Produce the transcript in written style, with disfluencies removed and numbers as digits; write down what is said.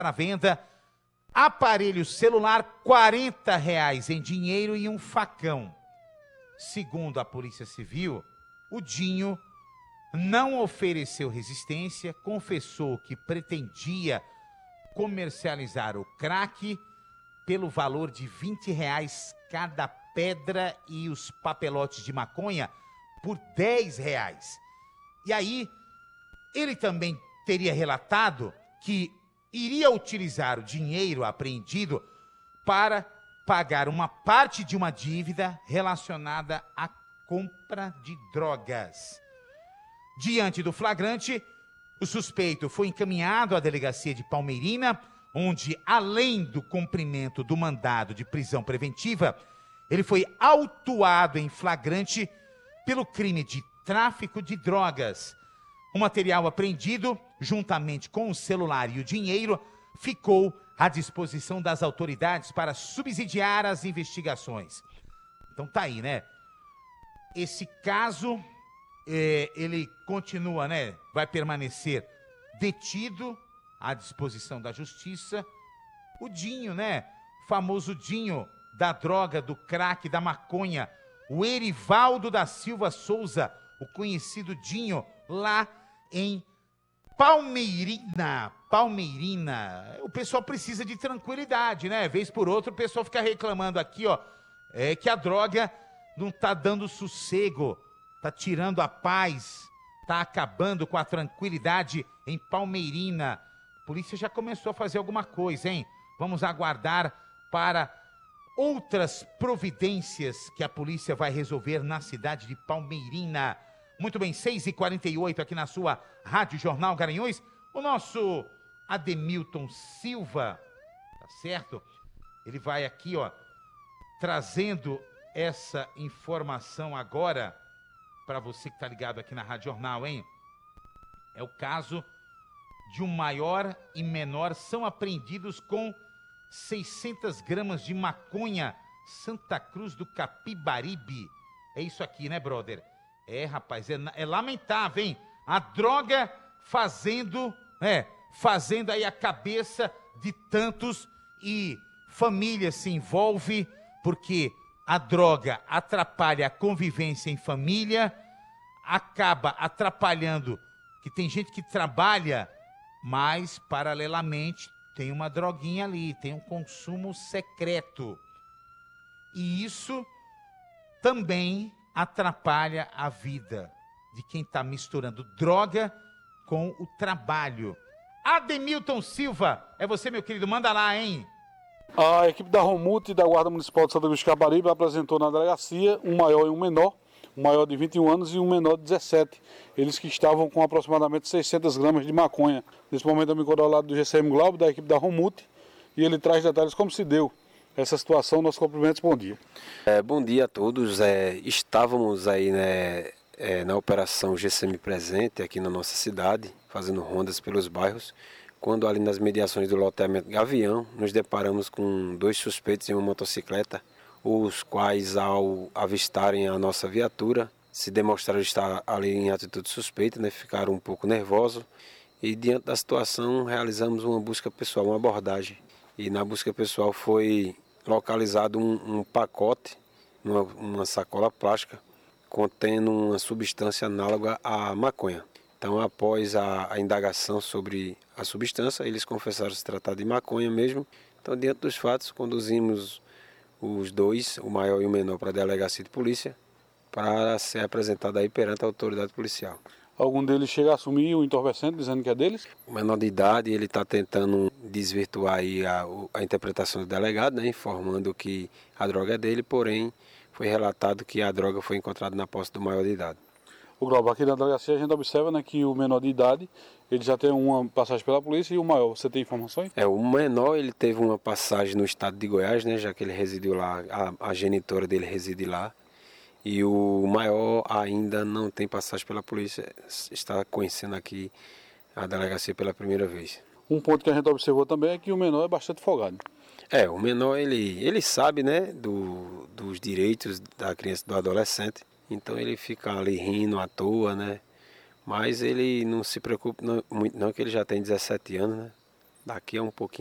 à venda aparelho celular, R$ 40 em dinheiro e um facão. Segundo a Polícia Civil, o Dinho não ofereceu resistência, confessou que pretendia comercializar o crack pelo valor de R$ 20 cada pedra e os papelotes de maconha por R$ 10. E aí, ele também teria relatado que iria utilizar o dinheiro apreendido para pagar uma parte de uma dívida relacionada à compra de drogas. Diante do flagrante, o suspeito foi encaminhado à delegacia de Palmeirina, onde, além do cumprimento do mandado de prisão preventiva, ele foi autuado em flagrante pelo crime de tráfico de drogas. O material apreendido, juntamente com o celular e o dinheiro, ficou à disposição das autoridades para subsidiar as investigações. Então tá aí, né? Esse caso, ele continua, né? Vai permanecer detido à disposição da justiça. O Dinho, né? O famoso Dinho da droga, do crack, da maconha. O Erivaldo da Silva Souza, o conhecido Dinho, lá em Palmeirina. O pessoal precisa de tranquilidade, né? Vez por outra o pessoal fica reclamando aqui, ó, que a droga não tá dando sossego, tá tirando a paz, tá acabando com a tranquilidade em Palmeirina. A polícia já começou a fazer alguma coisa, hein? Vamos aguardar para outras providências que a polícia vai resolver na cidade de Palmeirina. Muito bem, 6h48 aqui na sua Rádio Jornal Garanhuns. O nosso Ademilton Silva, tá certo? Ele vai aqui, ó, trazendo essa informação agora para você que tá ligado aqui na Rádio Jornal, hein? É o caso de um maior e menor são apreendidos com 600 gramas de maconha Santa Cruz do Capibaribe. É isso aqui, né, brother? É, rapaz, é lamentável, hein? A droga fazendo aí a cabeça de tantos, e família se envolve, porque a droga atrapalha a convivência em família, acaba atrapalhando, que tem gente que trabalha, mas paralelamente tem uma droguinha ali, tem um consumo secreto. E isso também atrapalha a vida de quem está misturando droga com o trabalho. Ademilton Silva, é você, meu querido, manda lá, hein? A equipe da Romute e da Guarda Municipal de Santa Cruz de Capibaribe apresentou na delegacia um maior e um menor de 21 anos e um menor de 17. Eles que estavam com aproximadamente 600 gramas de maconha. Nesse momento eu me encontro ao lado do GCM Glauber, da equipe da Romute, e ele traz detalhes como se deu essa situação. Nossos cumprimentos, bom dia. Bom dia a todos. Estávamos aí, né, na operação GCM Presente aqui na nossa cidade, fazendo rondas pelos bairros, quando ali nas mediações do loteamento Gavião, nos deparamos com 2 suspeitos em uma motocicleta, os quais, ao avistarem a nossa viatura, se demonstraram estar ali em atitude suspeita, né, ficaram um pouco nervosos, e diante da situação realizamos uma busca pessoal, uma abordagem. E na busca pessoal foi localizado um pacote, uma sacola plástica, contendo uma substância análoga à maconha. Então, após a indagação sobre a substância, eles confessaram se tratar de maconha mesmo. Então, diante dos fatos, conduzimos os 2, o maior e o menor, para a delegacia de polícia, para ser apresentado aí perante a autoridade policial. Algum deles chega a assumir o entorpecente, dizendo que é deles? O menor de idade, ele está tentando desvirtuar aí a interpretação do delegado, né, informando que a droga é dele, porém foi relatado que a droga foi encontrada na posse do maior de idade. O Glauber, aqui na delegacia a gente observa, né, que o menor de idade, ele já tem uma passagem pela polícia, e o maior, você tem informações? O menor, ele teve uma passagem no estado de Goiás, né, já que ele residiu lá, a genitora dele reside lá. E o maior ainda não tem passagem pela polícia, está conhecendo aqui a delegacia pela primeira vez. Um ponto que a gente observou também é que o menor é bastante folgado. O menor, ele sabe, né, dos direitos da criança e do adolescente, então ele fica ali rindo à toa, né, mas ele não se preocupa muito não, que ele já tem 17 anos, né. Daqui a um pouquinho